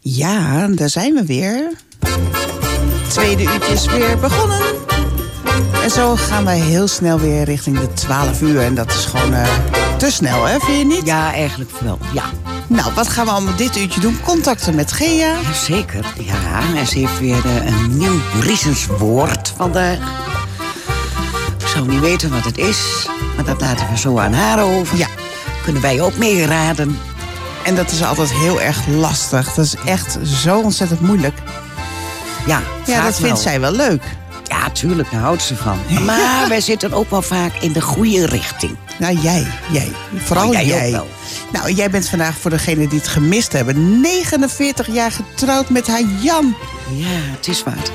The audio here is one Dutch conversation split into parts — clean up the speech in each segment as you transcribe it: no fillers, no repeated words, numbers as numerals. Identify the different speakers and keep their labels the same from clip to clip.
Speaker 1: Ja, daar zijn we weer. Tweede uurtje is weer begonnen. En zo gaan wij heel snel weer richting de 12 uur. En dat is gewoon te snel, hè? Vind je niet?
Speaker 2: Ja, eigenlijk wel, ja.
Speaker 1: Nou, wat gaan we allemaal dit uurtje doen? Contacten met Gea.
Speaker 2: Zeker, ja. En ze heeft weer een nieuw Briesenswoord vandaag. Ik zou niet weten wat het is, maar dat laten we zo aan haar over.
Speaker 1: Ja.
Speaker 2: Kunnen wij ook meeraden.
Speaker 1: En dat is altijd heel erg lastig. Dat is echt zo ontzettend moeilijk.
Speaker 2: Ja,
Speaker 1: dat vindt zij wel leuk.
Speaker 2: Ja, tuurlijk, daar houdt ze van. Maar wij zitten ook wel vaak in de goede richting.
Speaker 1: Nou, jij. Vooral jij.
Speaker 2: Ook wel.
Speaker 1: Nou, jij bent vandaag, voor degenen die het gemist hebben, 49 jaar getrouwd met haar Jan.
Speaker 2: Ja, het is wat.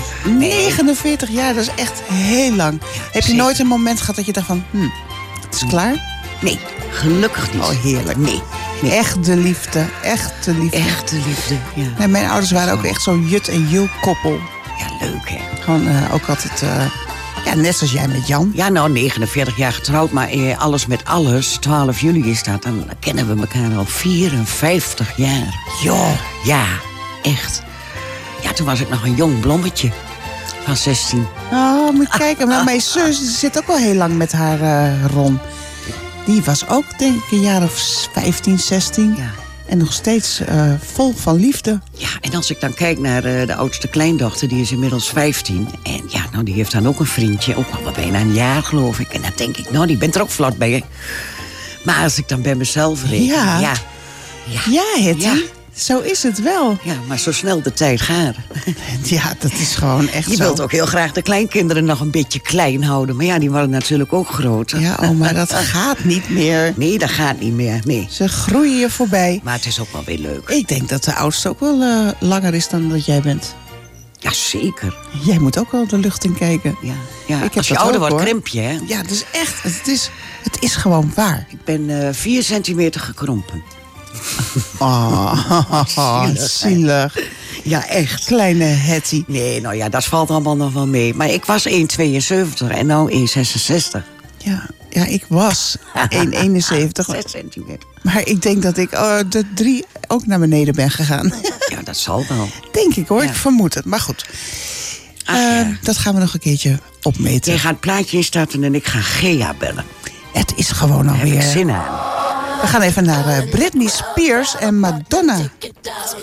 Speaker 1: 49 jaar, dat is echt heel lang. Heb je nooit een moment gehad dat je dacht van, het is klaar?
Speaker 2: Nee, gelukkig niet.
Speaker 1: Oh, heerlijk.
Speaker 2: Nee.
Speaker 1: Echte liefde, echte liefde.
Speaker 2: Echte liefde, ja.
Speaker 1: Nee, mijn ouders waren ook echt zo'n Jut en Jul koppel.
Speaker 2: Ja, leuk, hè?
Speaker 1: Gewoon ook altijd, net zoals jij met Jan.
Speaker 2: Ja, nou, 49 jaar getrouwd, maar alles met alles. 12 juli is dat, dan kennen we elkaar al 54 jaar.
Speaker 1: Joh.
Speaker 2: Ja, echt. Ja, toen was ik nog een jong blommetje van 16.
Speaker 1: Oh, moet je kijken. Maar mijn zus die zit ook al heel lang met haar Ron. Die was ook, denk ik, een jaar of 15, 16.
Speaker 2: Ja.
Speaker 1: En nog steeds vol van liefde.
Speaker 2: Ja, en als ik dan kijk naar de oudste kleindochter, die is inmiddels 15. En ja, nou, die heeft dan ook een vriendje, ook al bijna een jaar, geloof ik. En dan denk ik, nou, die bent er ook vlot bij. Maar als ik dan bij mezelf reken,
Speaker 1: Ja, Hetty.
Speaker 2: Ja.
Speaker 1: Zo is het wel.
Speaker 2: Ja, maar zo snel de tijd gaat.
Speaker 1: Ja, dat is gewoon echt
Speaker 2: Je
Speaker 1: zo.
Speaker 2: wilt ook heel graag de kleinkinderen nog een beetje klein houden. Maar ja, die worden natuurlijk ook groter.
Speaker 1: Ja, maar dat gaat niet meer.
Speaker 2: Nee, dat gaat niet meer, nee.
Speaker 1: Ze groeien je voorbij.
Speaker 2: Maar het is ook wel weer leuk.
Speaker 1: Ik denk dat de oudste ook wel langer is dan dat jij bent.
Speaker 2: Ja, zeker.
Speaker 1: Jij moet ook wel de lucht in kijken.
Speaker 2: Ja.
Speaker 1: Ik heb
Speaker 2: Als je
Speaker 1: dat
Speaker 2: ouder
Speaker 1: ook,
Speaker 2: wordt,
Speaker 1: hoor.
Speaker 2: krimp je, hè?
Speaker 1: Ja, het is echt. Het is gewoon waar.
Speaker 2: Ik ben 4 centimeter gekrompen.
Speaker 1: Oh, zielig.
Speaker 2: Ja, echt.
Speaker 1: Kleine Hetty.
Speaker 2: Nee, nou ja, dat valt allemaal nog wel mee. Maar ik was 1,72 en nou 1,66.
Speaker 1: Ja, ik was 1,71.
Speaker 2: 6 centimeter.
Speaker 1: Maar ik denk dat ik de 3 ook naar beneden ben gegaan.
Speaker 2: Ja, dat zal wel.
Speaker 1: Denk ik, hoor.
Speaker 2: Ja.
Speaker 1: Ik vermoed het. Maar goed. Dat gaan we nog een keertje opmeten.
Speaker 2: Jij gaat het plaatje instarten en ik ga Gea bellen.
Speaker 1: Het is gewoon
Speaker 2: Daar heb ik
Speaker 1: alweer.
Speaker 2: zin aan.
Speaker 1: We gaan even naar Britney Spears en Madonna.